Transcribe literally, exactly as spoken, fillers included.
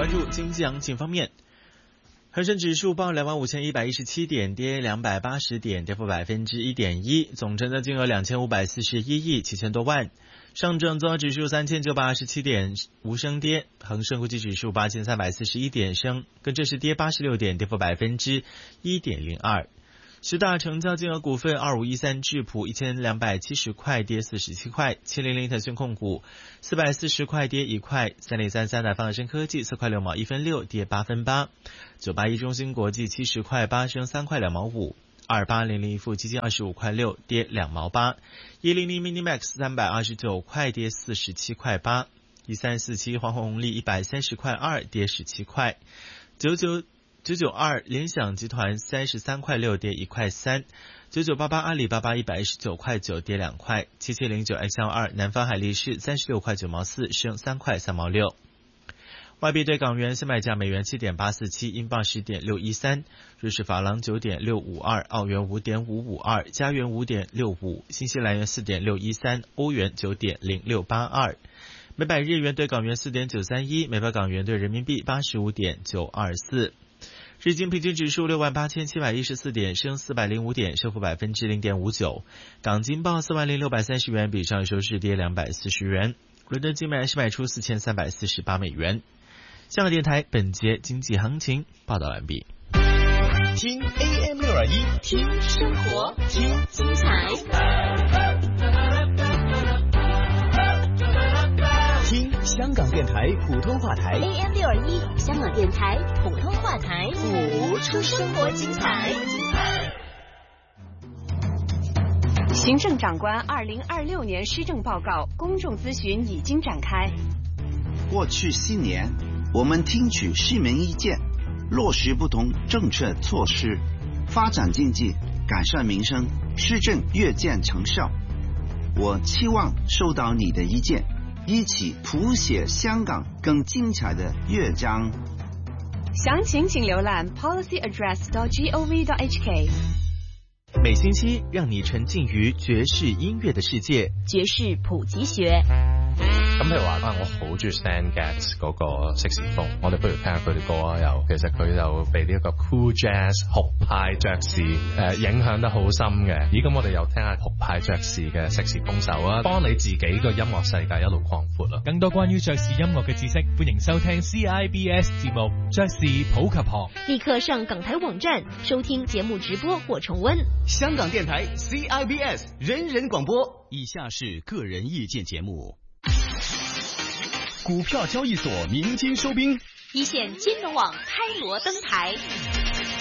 关注经济行情方面，恒生指数报两万五千一百一十七点，跌两百八十点，跌幅百分之一点一，总成交金额两千五百四十一亿七千多万。上证综合指数三千九百二十七点，无升跌；恒生国际指数八千三百四十一点升，跟着是跌八十六点，跌幅百分之一点零二。十大成交金额股份：二五一三智普一千两百七十块，跌四十七块；七零零腾讯控股四百四十块，跌一块；三零三三的方生科技四块六毛一分六，跌八分八；九八一中芯国际七十块八，升三块两毛五。二八零零富基金二十五块六，跌两毛八；一零零 Minimax 三百二十九块，跌四十七块八；一三四七黄红利一百三十块二，跌十七块；九九九九二联想集团三十三块六，跌一块三；九九八八阿里巴巴一百一十九块九，跌两块；七七零九 X L 二南方海力士三十六块九毛四，升三块三毛六。外币对港元现卖价：美元七点八四七，英镑十点六一三，瑞士法郎九点六五二，澳元五点五五二，加元五点六五，新西兰元四点六一三，欧元九点零六八二。每百日元对港元四点九三一，每百港元对人民币八十五点九二四。日经平均指数六万八千七百一十四点，升四百零五点，升幅百分之零点五九。港金报四万零六百三十元，比上收市跌两百四十元。伦敦金买是卖出四千三百四十八美元。香港电台本节经济行情报道完毕。 听 A M 六二一， 听生活，听精彩， 听香港电台普通话台 A M 六二一，香港电台普通话台，谱出生活精彩。 行政长官二零二六年施政报告公众咨询已经展开。 过去四年，我们听取市民意见，落实不同政策措施，发展经济，改善民生，施政越见成效。我期望收到你的意见，一起谱写香港更精彩的乐章。 详情请浏览 policy address dot gov dot h k。 每星期让你沉浸於爵士音樂的世界， 爵士普及學。 咁譬如話啊，我好中意 Stan Getz 嗰個色士風，我哋不如聽下佢啲歌啊。又其實佢就被呢一個 cool jazz 酷派爵士誒影響得好深嘅。咦，咁我哋又聽下酷派爵士嘅色士風手啊，幫你自己個音樂世界一路擴闊啦。 更多關於爵士音樂嘅知識，歡迎收聽 C I B S 節目《爵士普及學》。 立刻上港台網站收聽節目直播或重溫。 香港電台 C I B S 人人廣播。以下是個人意見節目。股票交易所鳴金收兵， 一線金融網開鑼登台。